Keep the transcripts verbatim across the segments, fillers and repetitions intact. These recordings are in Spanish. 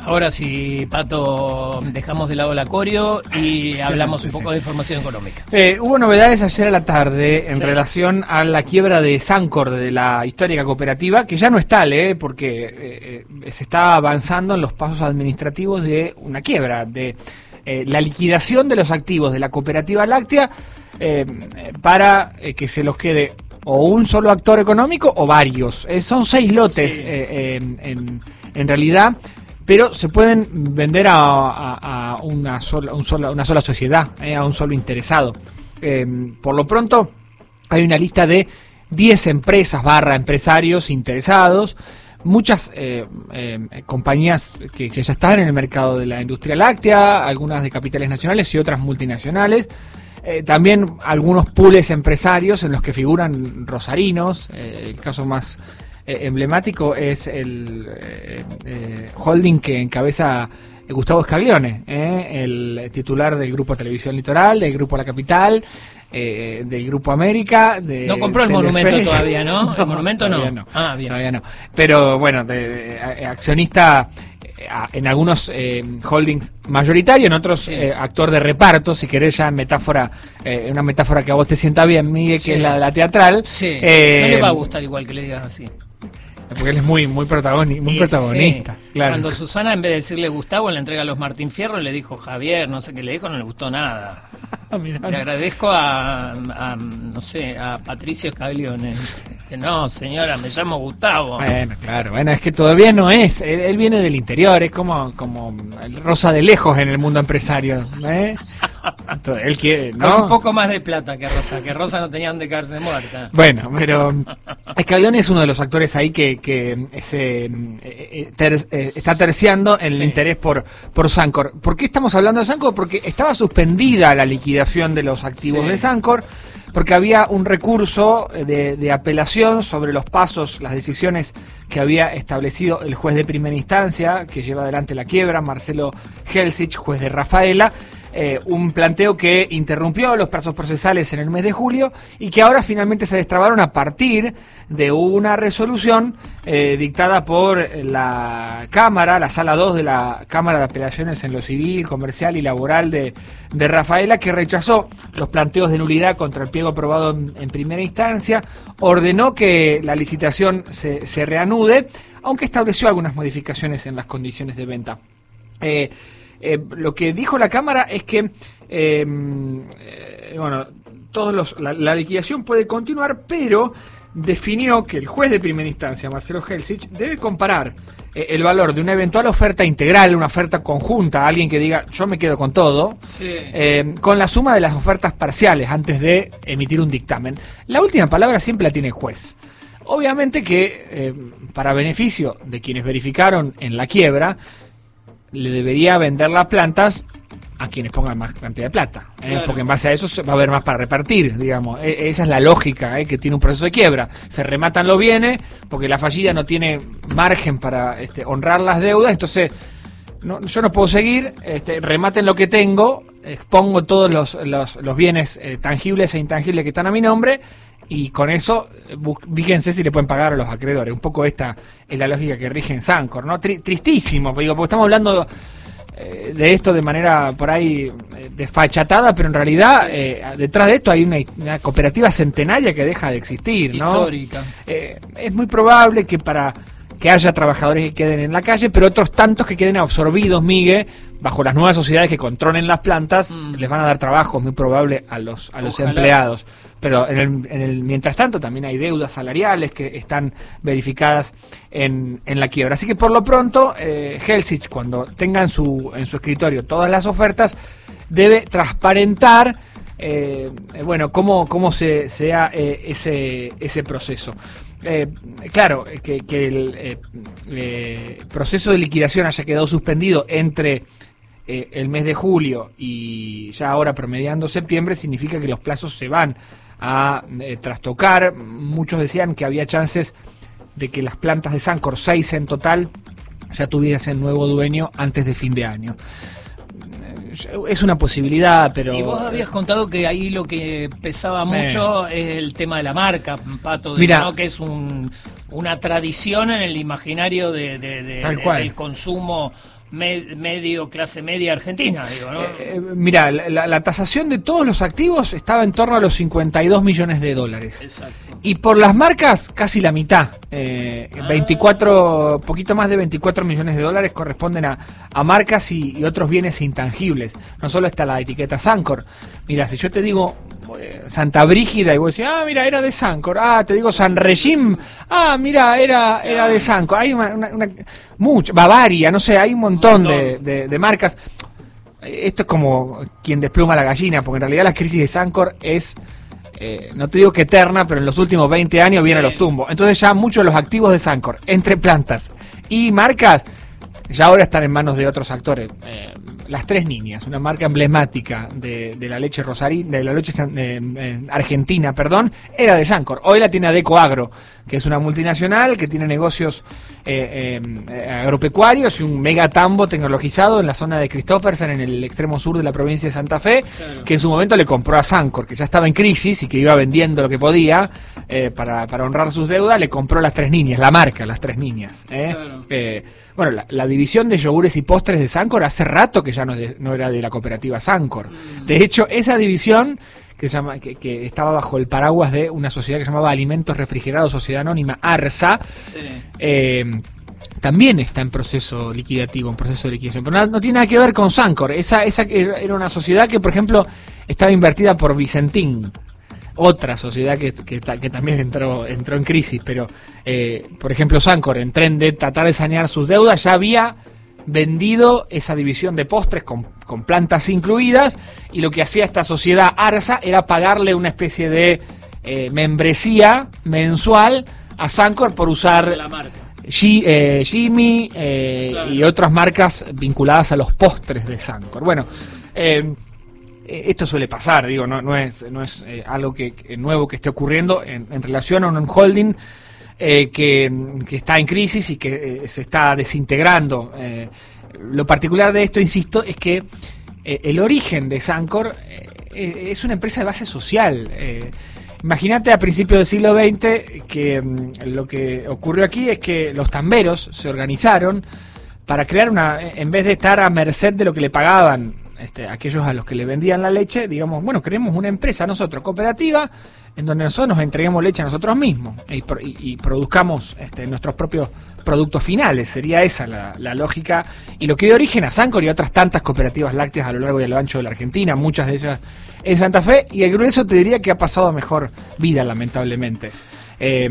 Ahora sí, Pato, dejamos de lado la coreo y sí, hablamos un poco sí. de información económica. Eh, hubo novedades ayer a la tarde en sí. relación a la quiebra de Sancor, de la histórica cooperativa, que ya no es tal, eh, porque eh, se está avanzando en los pasos administrativos de una quiebra, de eh, la liquidación de los activos de la cooperativa láctea eh, para eh, que se los quede o un solo actor económico o varios. Eh, son seis lotes sí. eh, eh, en, en realidad, pero se pueden vender a, a, a una, sola, un sola, una sola sociedad, eh, a un solo interesado. Eh, por lo pronto, hay una lista de diez empresas barra empresarios interesados, muchas eh, eh, compañías que, que ya están en el mercado de la industria láctea, algunas de capitales nacionales y otras multinacionales. Eh, también algunos pools empresarios en los que figuran rosarinos. Eh, el caso más eh, emblemático es el eh, eh, holding que encabeza Gustavo Scaglione, eh, el titular del Grupo Televisión Litoral, del Grupo La Capital, eh, del Grupo América. De no compró el Telefe. Monumento todavía, ¿no? ¿El no, Monumento no? no? Ah, bien. Todavía no. Pero bueno, de, de, accionista en algunos eh, holdings mayoritarios, en otros sí. eh, actor de reparto, si querés ya metáfora, eh, una metáfora que a vos te sienta bien, Miguel, sí. que es la de la teatral. Sí. Eh, no le va a gustar igual que le digas así. Porque él es muy muy, protagoni muy protagonista. Sí. Claro. Cuando Susana, en vez de decirle Gustavo, le entrega a los Martín Fierro, le dijo Javier, no sé qué le dijo, no le gustó nada. Le agradezco a, a, no sé, a Patricio Scaglione. Que no, señora, me llamo Gustavo. Bueno, claro, bueno, es que todavía no es. Él, él viene del interior, es como, como el Rosa de lejos en el mundo empresario. ¿eh? Entonces, él quiere, ¿no? Con un poco más de plata que Rosa, que Rosa no tenía donde caerse muerta. Bueno, pero Scaglione es uno de los actores ahí que, que se, eh, ter, eh, está terciando en sí. el interés por, por Sancor. ¿Por qué estamos hablando de Sancor? Porque estaba suspendida la liquidación de los activos sí. de Sancor, porque había un recurso de, de apelación sobre los pasos, las decisiones que había establecido el juez de primera instancia, que lleva adelante la quiebra, Marcelo Helsich, juez de Rafaela, eh, un planteo que interrumpió los plazos procesales en el mes de julio y que ahora finalmente se destrabaron a partir de una resolución eh, dictada por la Cámara, la Sala dos de la Cámara de Apelaciones en lo Civil, Comercial y Laboral de, de Rafaela, que rechazó los planteos de nulidad contra el pliego aprobado en, en primera instancia, ordenó que la licitación se, se reanude, aunque estableció algunas modificaciones en las condiciones de venta. Eh, eh, lo que dijo la Cámara es que eh, eh, bueno, todos los, la, la liquidación puede continuar, pero definió que el juez de primera instancia, Marcelo Helsich, debe comparar eh, el valor de una eventual oferta integral, una oferta conjunta, alguien que diga yo me quedo con todo, sí. eh, con la suma de las ofertas parciales antes de emitir un dictamen. La última palabra siempre la tiene el juez. Obviamente que eh, para beneficio de quienes verificaron en la quiebra, le debería vender las plantas a quienes pongan más cantidad de plata, ¿eh? Claro. Porque en base a eso va a haber más para repartir, digamos. E- esa es la lógica, ¿eh? Que tiene un proceso de quiebra. Se rematan los bienes porque la fallida no tiene margen para este, honrar las deudas, entonces no, yo no puedo seguir, este, rematen lo que tengo, expongo todos los, los, los bienes eh, tangibles e intangibles que están a mi nombre y con eso fíjense si le pueden pagar a los acreedores. Un poco esta es la lógica que rige en Sancor, ¿no? Tri- tristísimo, digo, porque estamos hablando eh, de esto de manera por ahí eh, desfachatada, pero en realidad eh, detrás de esto hay una, una cooperativa centenaria que deja de existir, ¿no? Histórica. Eh, es muy probable que para que haya trabajadores que queden en la calle, pero otros tantos que queden absorbidos, Miguel, bajo las nuevas sociedades que controlen las plantas, mm. les van a dar trabajo, es muy probable, a los a los Ojalá. empleados. Pero en el, en el mientras tanto también hay deudas salariales que están verificadas en, en la quiebra. Así que por lo pronto, eh, Helsich, cuando tenga en su, en su escritorio todas las ofertas, debe transparentar eh, bueno, cómo, cómo se sea eh, ese, ese proceso. Eh, claro, que, que el eh, eh, proceso de liquidación haya quedado suspendido entre eh, el mes de julio y ya ahora promediando septiembre significa que los plazos se van a eh, trastocar. Muchos decían que había chances de que las plantas de Sancor, seis en total, ya tuviesen nuevo dueño antes de fin de año. Es una posibilidad, pero... Y vos habías contado que ahí lo que pesaba mucho eh. es el tema de la marca, Pato, de, Mirá, ¿no? Que es un, una tradición en el imaginario de, de, de, de del consumo med, medio, clase media argentina, digo, ¿no? Eh, mira, la, la tasación de todos los activos estaba en torno a los cincuenta y dos millones de dólares. Exacto. Y por las marcas, casi la mitad. Eh, ah. veinticuatro, poquito más de veinticuatro millones de dólares corresponden a, a marcas y, y otros bienes intangibles. No solo está la etiqueta Sancor. Mira, si yo te digo eh, Santa Brígida y vos decís, ah, mira, era de Sancor. Ah, te digo San Regim. Ah, mira, era, era de Sancor. Hay una, una, una mucha, Bavaria, no sé, hay un montón, un montón. De, de, de marcas. Esto es como quien despluma la gallina, porque en realidad la crisis de Sancor es... Eh, no te digo que eterna, pero en los últimos veinte años sí. viene a los tumbos. Entonces ya muchos de los activos de Sancor, entre plantas y marcas, ya ahora están en manos de otros actores. Eh, Las Tres Niñas, una marca emblemática de, de la leche rosarí, de la leche eh, eh, argentina, perdón, era de Sancor. Hoy la tiene Adeco Agro, que es una multinacional que tiene negocios eh, eh, agropecuarios y un mega tambo tecnologizado en la zona de Christophersen, en el extremo sur de la provincia de Santa Fe, claro. que en su momento le compró a Sancor, que ya estaba en crisis y que iba vendiendo lo que podía eh, para, para honrar sus deudas. Le compró Las Tres Niñas, la marca Las Tres Niñas. Eh, claro. eh, Bueno, la, la división de yogures y postres de Sancor hace rato que ya no, de, no era de la cooperativa Sancor. De hecho, esa división que, se llama, que, que estaba bajo el paraguas de una sociedad que se llamaba Alimentos Refrigerados, Sociedad Anónima, ARSA, sí. eh, también está en proceso liquidativo, en proceso de liquidación. Pero no, no tiene nada que ver con Sancor. Esa, esa era una sociedad que, por ejemplo, estaba invertida por Vicentín. Otra sociedad que, que, que también entró entró en crisis, pero eh, por ejemplo Sancor, en tren de tratar de sanear sus deudas, ya había vendido esa división de postres con, con plantas incluidas, y lo que hacía esta sociedad ARSA era pagarle una especie de eh, membresía mensual a Sancor por usar la marca. G, eh, Jimmy eh, claro. y otras marcas vinculadas a los postres de Sancor. Bueno, eh, esto suele pasar, digo, no, no es, no es eh, algo que, que nuevo que esté ocurriendo en, en relación a un holding eh, que, que está en crisis y que eh, se está desintegrando. Eh, lo particular de esto, insisto, es que eh, el origen de Sancor eh, es una empresa de base social. Eh, Imagínate a principios del siglo veinte que mm, lo que ocurrió aquí es que los tamberos se organizaron para crear una, en vez de estar a merced de lo que le pagaban Este, aquellos a los que le vendían la leche, digamos, bueno, creemos una empresa nosotros, cooperativa, en donde nosotros nos entreguemos leche a nosotros mismos y, y, y produzcamos este, nuestros propios productos finales. Sería esa la, la lógica, y lo que dio origen a Sancor y a otras tantas cooperativas lácteas a lo largo y a lo ancho de la Argentina, muchas de ellas en Santa Fe, y el grueso te diría que ha pasado a mejor vida, lamentablemente. Eh,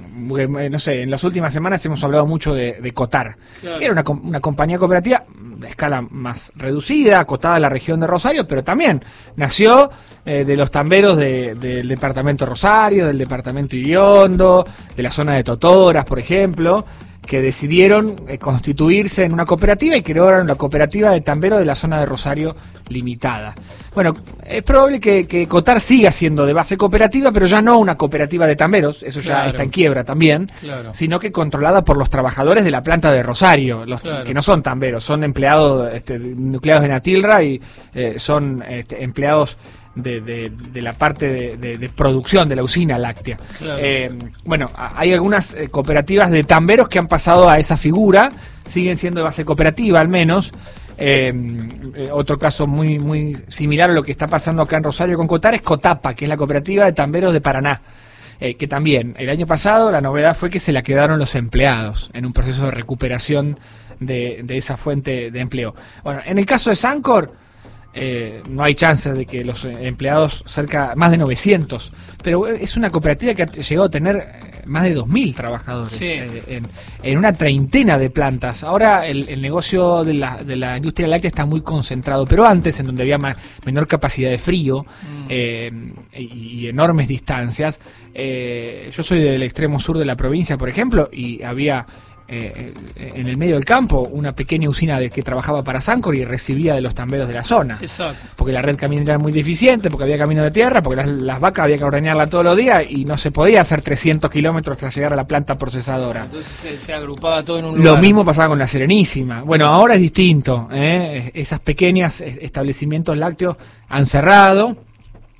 no sé, en las últimas semanas hemos hablado mucho de, de Cotar. Claro. Era una, una compañía cooperativa de escala más reducida, acotada a la región de Rosario, pero también nació eh, de los tamberos de, del departamento Rosario, del departamento Iriondo, de la zona de Totoras, por ejemplo, que decidieron eh, constituirse en una cooperativa y crearon la cooperativa de tamberos de la zona de Rosario Limitada. Bueno, es probable que, que Cotar siga siendo de base cooperativa, pero ya no una cooperativa de tamberos, eso ya claro. está en quiebra también, claro. sino que controlada por los trabajadores de la planta de Rosario, los claro. que no son tamberos, son empleados este, nucleados de Natilra y eh, son este, empleados De, de, de la parte de, de, de producción de la usina láctea. Claro. Eh, bueno, hay algunas eh, cooperativas de tamberos que han pasado a esa figura, siguen siendo de base cooperativa al menos. Eh, eh, otro caso muy muy similar a lo que está pasando acá en Rosario con Cotar es Cotapa, que es la cooperativa de tamberos de Paraná. Eh, que también, el año pasado la novedad fue que se la quedaron los empleados en un proceso de recuperación de, de esa fuente de empleo. Bueno, en el caso de Sancor, Eh, no hay chance de que los empleados, cerca más de novecientos, pero es una cooperativa que ha llegado a tener más de dos mil trabajadores sí. eh, en, en una treintena de plantas. Ahora el, el negocio de la, de la industria láctea está muy concentrado, pero antes, en donde había ma, menor capacidad de frío mm. eh, y, y enormes distancias, eh, yo soy del extremo sur de la provincia, por ejemplo, y había Eh, en el medio del campo una pequeña usina de que trabajaba para Sancor y recibía de los tamberos de la zona. Exacto. Porque la red caminera era muy deficiente, porque había camino de tierra, porque las, las vacas había que ordeñarlas todos los días y no se podía hacer trescientos kilómetros tras llegar a la planta procesadora. Entonces se, se agrupaba todo en un lugar. Lo mismo pasaba con la Serenísima. Bueno, ahora es distinto, ¿eh? Esas pequeñas establecimientos lácteos han cerrado.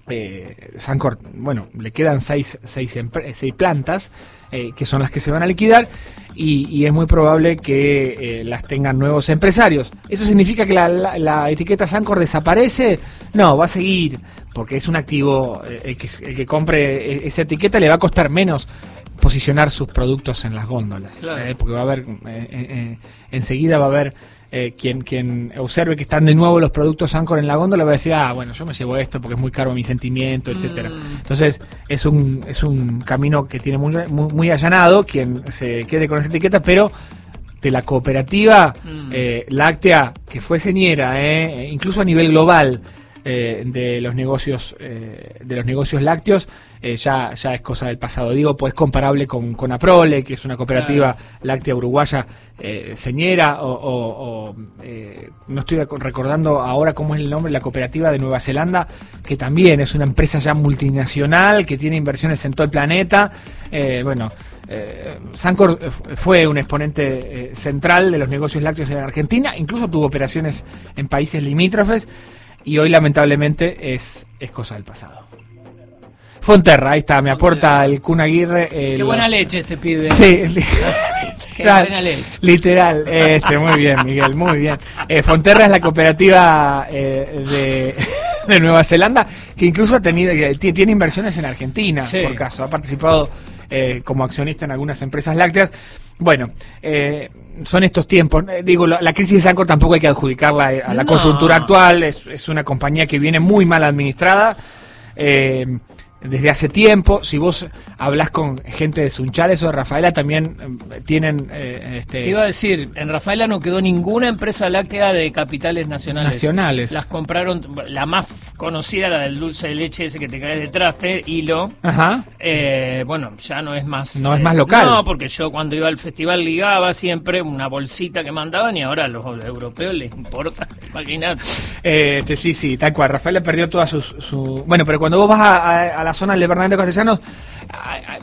Eh, Sancor, bueno, le quedan seis, seis, seis plantas eh, que son las que se van a liquidar y, y es muy probable que eh, las tengan nuevos empresarios. ¿Eso significa que la, la, la etiqueta Sancor desaparece? No, va a seguir, porque es un activo, eh, el, que, el que compre esa etiqueta le va a costar menos posicionar sus productos en las góndolas, claro. eh, porque va a haber, eh, eh, enseguida va a haber Eh, quien, quien observe que están de nuevo los productos Sancor en la góndola va a decir, ah, bueno, yo me llevo esto porque es muy caro mi sentimiento, etcétera. Mm. Entonces, es un es un camino que tiene muy, muy, muy allanado quien se quede con esa etiqueta, pero de la cooperativa mm. eh, láctea, que fue señera, eh, incluso a nivel global, eh, de los negocios eh, de los negocios lácteos, eh, ya ya es cosa del pasado. Digo, pues comparable con, con Aprole, que es una cooperativa claro. láctea uruguaya eh, señera, o, o, o eh, no estoy recordando ahora cómo es el nombre, la cooperativa de Nueva Zelanda, que también es una empresa ya multinacional, que tiene inversiones en todo el planeta. Eh, bueno, eh, Sancor fue un exponente eh, central de los negocios lácteos en Argentina, incluso tuvo operaciones en países limítrofes, y hoy lamentablemente es, es cosa del pasado. Fonterra, ahí está, me aporta el Kun Aguirre. Eh, Qué los... buena leche este pibe. Sí, Qué buena leche. Literal, este, muy bien, Miguel, muy bien. Eh, Fonterra es la cooperativa eh, de, de Nueva Zelanda, que incluso ha tenido, tiene inversiones en Argentina, sí. por caso, ha participado eh, como accionista en algunas empresas lácteas. Bueno, eh, son estos tiempos. Eh, digo, la, la crisis de Sancor tampoco hay que adjudicarla a la no. coyuntura actual. Es, es una compañía que viene muy mal administrada eh, desde hace tiempo. Si vos hablás con gente de Sunchales o de Rafaela, también eh, tienen... Eh, este... Te iba a decir, en Rafaela no quedó ninguna empresa láctea de capitales nacionales. Nacionales. Las compraron, la más conocida, la del dulce de leche ese que te cae de traste, Hilo. Ajá. Eh, bueno, ya no es más... No eh, es más local. No, porque yo cuando iba al festival ligaba siempre una bolsita que mandaban y ahora a los europeos les importa, imagínate. Eh, este, sí, sí, tal cual. Rafaela perdió toda su... su... Bueno, pero cuando vos vas a, a, a la zona de Bernardo Castellanos, a, a,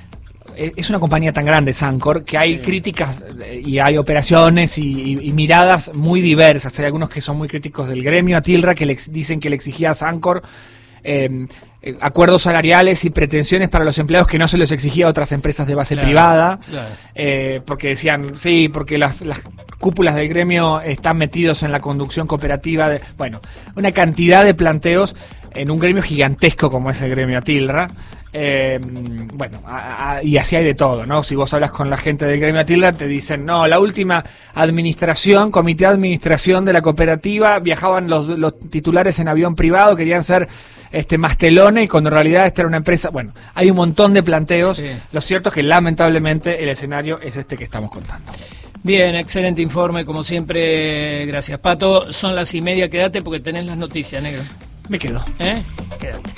es una compañía tan grande, Sancor, que hay sí. críticas y hay operaciones y, y, y miradas muy sí. diversas. Hay algunos que son muy críticos del gremio, a Tilra, que le ex, dicen que le exigía a Sancor eh, acuerdos salariales y pretensiones para los empleados que no se los exigía a otras empresas de base claro, privada, claro. Eh, porque decían, sí, porque las, las cúpulas del gremio están metidos en la conducción cooperativa. De, bueno, una cantidad de planteos en un gremio gigantesco como es el gremio Atilra. Eh, bueno, a, a, y así hay de todo, ¿no? Si vos hablas con la gente del gremio Atilra, te dicen, no, la última administración, comité de administración de la cooperativa, viajaban los, los titulares en avión privado, querían ser este más telones, y cuando en realidad esta era una empresa. Bueno, hay un montón de planteos. Sí. Lo cierto es que lamentablemente el escenario es este que estamos contando. Bien, excelente informe, como siempre, gracias Pato. Son las y media, quédate porque tenés las noticias, negro. Me quedo. ¿Eh? Quédate.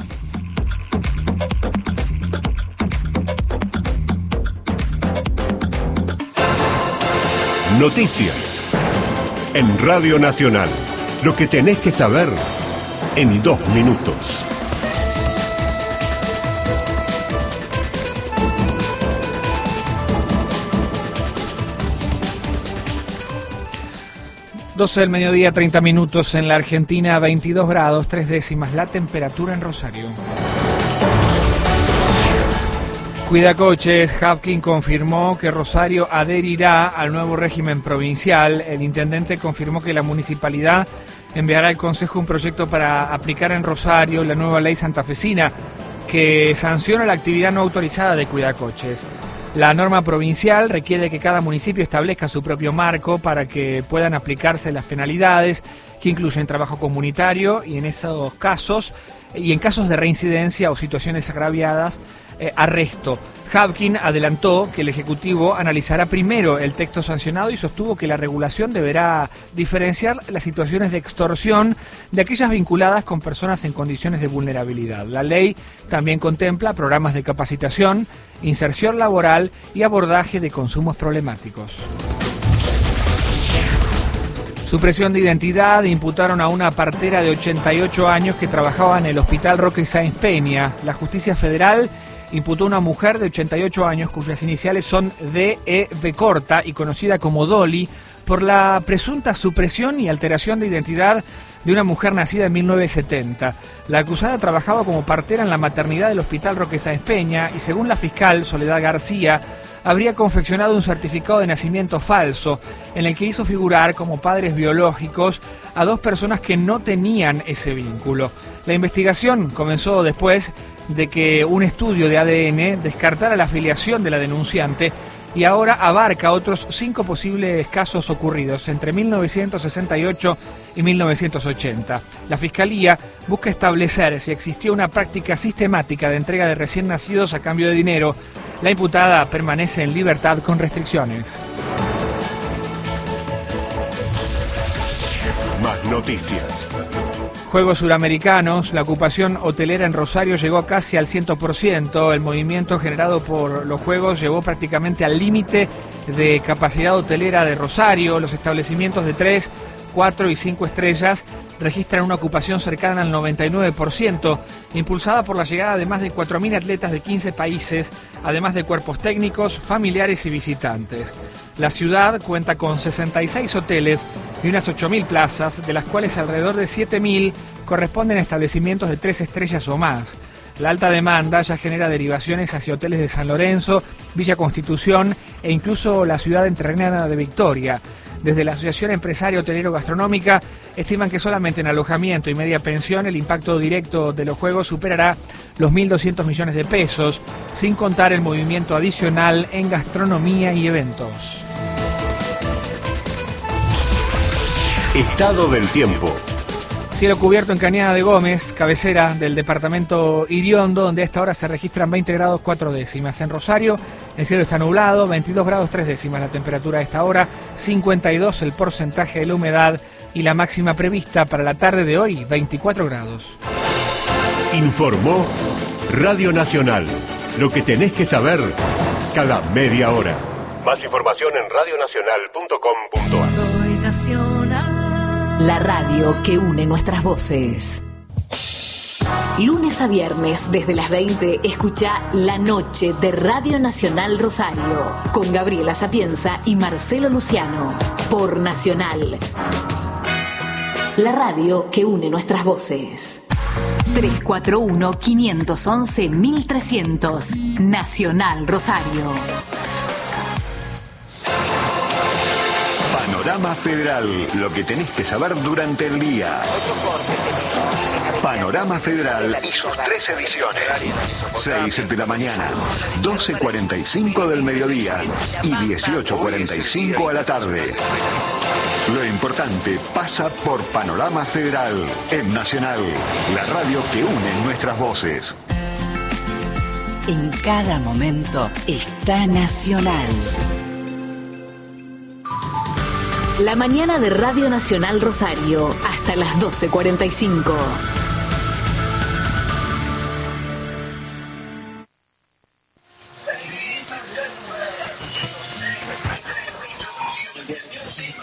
Noticias en Radio Nacional. Lo que tenés que saber en dos minutos. doce del mediodía, treinta minutos en la Argentina, veintidós grados, tres décimas la temperatura en Rosario. Cuidacoches, Hapkin confirmó que Rosario adherirá al nuevo régimen provincial. El intendente confirmó que la municipalidad enviará al Consejo un proyecto para aplicar en Rosario la nueva ley santafesina que sanciona la actividad no autorizada de cuidacoches. La norma provincial requiere que cada municipio establezca su propio marco para que puedan aplicarse las penalidades que incluyen trabajo comunitario y en esos casos, y en casos de reincidencia o situaciones agraviadas, eh, arresto. Hapkin adelantó que el Ejecutivo analizará primero el texto sancionado y sostuvo que la regulación deberá diferenciar las situaciones de extorsión de aquellas vinculadas con personas en condiciones de vulnerabilidad. La ley también contempla programas de capacitación, inserción laboral y abordaje de consumos problemáticos. Supresión de identidad, imputaron a una partera de ochenta y ocho años que trabajaba en el Hospital Roque Sáenz Peña. La Justicia Federal imputó a una mujer de ochenta y ocho años cuyas iniciales son D E B corta y conocida como Dolly por la presunta supresión y alteración de identidad de una mujer nacida en mil novecientos setenta. La acusada trabajaba como partera en la maternidad del Hospital Roque Sáenz Peña y, según la fiscal Soledad García, habría confeccionado un certificado de nacimiento falso en el que hizo figurar como padres biológicos a dos personas que no tenían ese vínculo. La investigación comenzó después de que un estudio de A D N descartara la afiliación de la denunciante y ahora abarca otros cinco posibles casos ocurridos entre mil novecientos sesenta y ocho y mil novecientos ochenta. La Fiscalía busca establecer si existió una práctica sistemática de entrega de recién nacidos a cambio de dinero. La imputada permanece en libertad con restricciones. Más noticias. Juegos Suramericanos, la ocupación hotelera en Rosario llegó casi al cien por ciento. El movimiento generado por los Juegos llevó prácticamente al límite de capacidad hotelera de Rosario. Los establecimientos de tres, cuatro y cinco estrellas registran una ocupación cercana al noventa y nueve por ciento, impulsada por la llegada de más de cuatro mil atletas de quince países, además de cuerpos técnicos, familiares y visitantes. La ciudad cuenta con sesenta y seis hoteles y unas ocho mil plazas, de las cuales alrededor de siete mil corresponden a establecimientos de tres estrellas o más. La alta demanda ya genera derivaciones hacia hoteles de San Lorenzo, Villa Constitución e incluso la ciudad entrerriana de Victoria. Desde la Asociación Empresaria Hotelero Gastronómica estiman que solamente en alojamiento y media pensión el impacto directo de los Juegos superará los mil doscientos millones de pesos, sin contar el movimiento adicional en gastronomía y eventos. Estado del tiempo. Cielo cubierto en Cañada de Gómez, cabecera del departamento Iriondo, donde a esta hora se registran veinte grados cuatro décimas. En Rosario, el cielo está nublado, veintidós grados tres décimas la temperatura a esta hora, cincuenta y dos el porcentaje de la humedad y la máxima prevista para la tarde de hoy, veinticuatro grados. Informó Radio Nacional. Lo que tenés que saber cada media hora. Más información en radio nacional punto com punto a r. Soy Nacional. La radio que une nuestras voces. Lunes a viernes desde las veinte escucha La Noche de Radio Nacional Rosario con Gabriela Sapienza y Marcelo Luciano por Nacional. La radio que une nuestras voces. tres cuatro uno, cinco once, mil trescientos Nacional Rosario. Panorama Federal, lo que tenés que saber durante el día. Panorama Federal y sus tres ediciones. seis de la mañana, doce cuarenta y cinco del mediodía y dieciocho cuarenta y cinco a la tarde. Lo importante pasa por Panorama Federal en Nacional, la radio que une nuestras voces. En cada momento está Nacional. La mañana de Radio Nacional Rosario, hasta las doce cuarenta y cinco.